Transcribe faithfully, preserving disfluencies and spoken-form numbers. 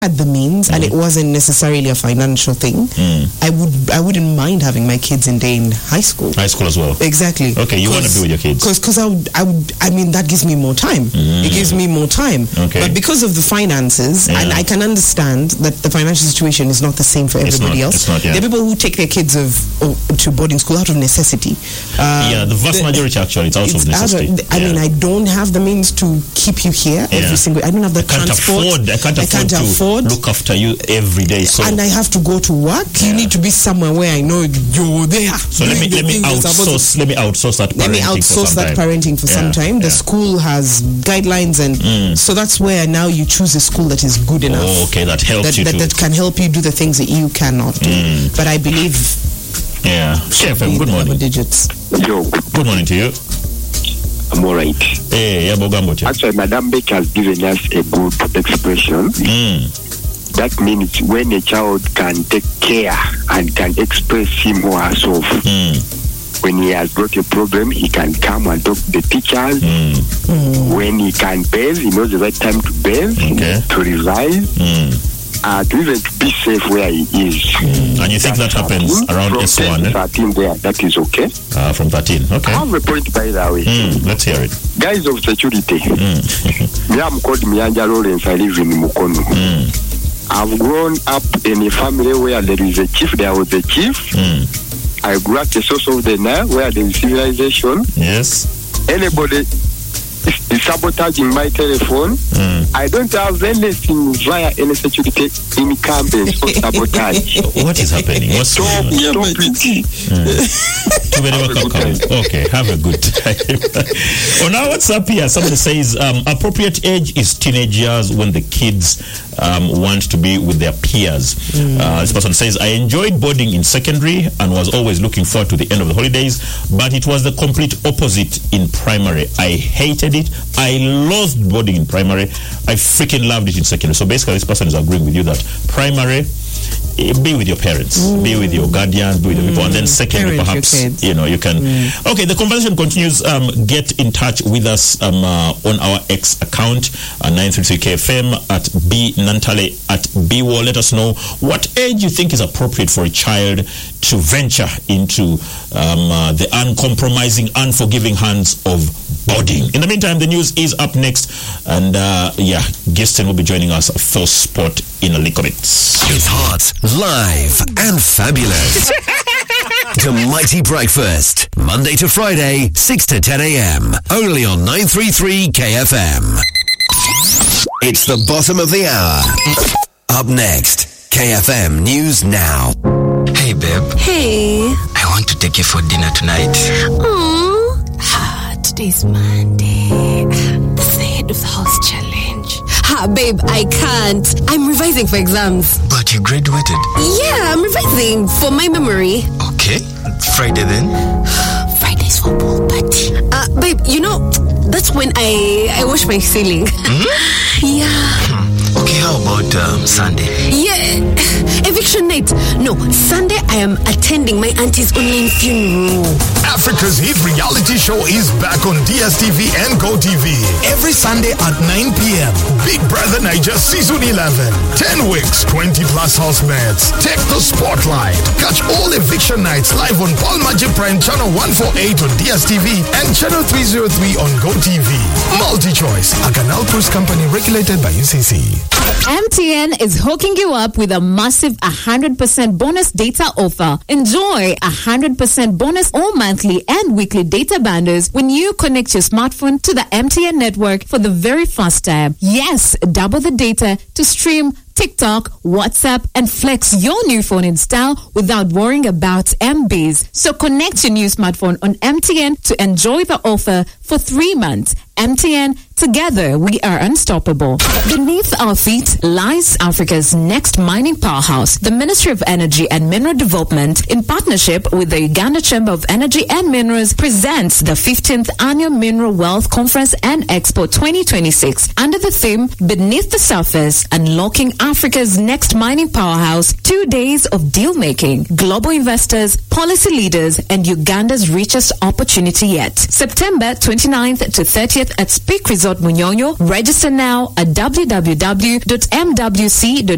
had the means mm. and it wasn't necessarily a financial thing, mm. I would I wouldn't mind having my kids in day in high school. High school as well. Exactly. Okay, you want to be with your kids? Because because I would I would I mean that gives me more time. Mm. It gives me more time. Okay. But because of the finances, yeah. and I can understand that the financial situation is not the same for everybody it's not, else. It's not, yeah. There are people who take their kids of oh, to boarding school out of necessity. Um, yeah, the vast the, majority actually it's out it's of necessity. Out of, I yeah. mean, I don't have the means to keep you here yeah. every single. I don't have the I can't transport. Afford, I can't afford I can't to afford. look after you every day. So and I have to go to work. Yeah. You need to be somewhere where I know you're there. So let me let me outsource. Let me outsource that. Let me outsource that parenting for some time. The school has guidelines, and mm. so that's where now you choose a school that is good enough. Oh, okay, that helps that, you that, to that can help you do the things that you cannot do. Mm. But I believe. Yeah, Chef, good morning. Digits. Yo. Good morning to you. I'm all right. Hey, yeah, Bogambo. Actually, Madam Beck has given us a good expression. Mm. That means when a child can take care and can express him or herself. Mm. When he has got a problem, he can come and talk to the teachers. Mm. Mm. When he can bathe, he knows the right time to bathe, okay. to revise, mm. uh, to even to be safe where he is. Mm. And you think that happens around from S one? From thirteen there, that is okay. Uh, from thirteen, okay. I have a point by the way. Mm. Let's hear it. Guys of security. Mm. Me, I'm called Mianja Lawrence. I live in Mukono. Mm. I've grown up in a family where there is a chief, there was a chief. Mm. I grew up the source of the Nile where there is civilization. Yes. Anybody is sabotaging my telephone. Mm. I don't have anything via any security in campus for sabotage. What is happening? What's stop, going on? Stop it. Mm. Too many work Okay, have a good time. Oh, now what's up here? Somebody says um, appropriate age is teenage years when the kids um, want to be with their peers. Mm. Uh, this person says, I enjoyed boarding in secondary and was always looking forward to the end of the holidays, but it was the complete opposite in primary. I hated it. I lost boarding in primary. I freaking loved it in secondary. So basically, this person is agreeing with you that primary, be with your parents, mm. be with your guardians, be with your mm. people, and then secondary, Parent perhaps, you know, you can. Mm. Okay, the conversation continues. Um, get in touch with us um, uh, on our X account, uh, nine three three K F M, at B Nantale, at B W O. Let us know what age you think is appropriate for a child to venture into um, uh, the uncompromising, unforgiving hands of boarding. In the meantime, the news is up next, and uh, yeah, Giston will be joining us for sport in a little bit. It's hot, live, and fabulous. The Mighty Breakfast, Monday to Friday, six to ten a.m. Only on nine three three K F M. It's the bottom of the hour. Up next, K F M News Now. Hey, babe. Hey. I want to take you for dinner tonight. Aww. Ah, today's Monday. The head of the house challenge. Ha, babe, I can't. I'm revising for exams. But you graduated. Yeah, I'm revising for my memory. Okay. Friday then? Friday's for pool party. Uh, babe, you know, that's when I, I wash my ceiling. Mm-hmm. Yeah. Hmm. Okay, how about um, Sunday? Yeah, eviction night. No, Sunday I am attending my auntie's online funeral. Africa's hit reality show is back on D S T V and GoTV every Sunday at nine p.m. Big Brother Niger Season eleven. ten weeks, twenty plus housemates. Take the spotlight. Catch all eviction nights live on Paul Magic Prime Channel one forty-eight on D S T V and Channel three oh three on GoTV. Multi-choice, a Canal Plus company regulated by U C C. M T N is hooking you up with a massive one hundred percent bonus data offer. Enjoy one hundred percent bonus all monthly and weekly data bundles when you connect your smartphone to the M T N network for the very first time. Yes, double the data to stream TikTok, WhatsApp, and flex your new phone in style without worrying about M Bs. So connect your new smartphone on M T N to enjoy the offer for three months. M T N, together we are unstoppable. Beneath our feet lies Africa's next mining powerhouse. The Ministry of Energy and Mineral Development, in partnership with the Uganda Chamber of Energy and Minerals, presents the fifteenth Annual Mineral Wealth Conference and Expo twenty twenty-six under the theme Beneath the Surface, Unlocking Africa's Next Mining Powerhouse. Two days of deal making, global investors, policy leaders, and Uganda's richest opportunity yet. September twenty-ninth to thirtieth at Speak Resort Munyonyo. Register now at w w w dot m w c dot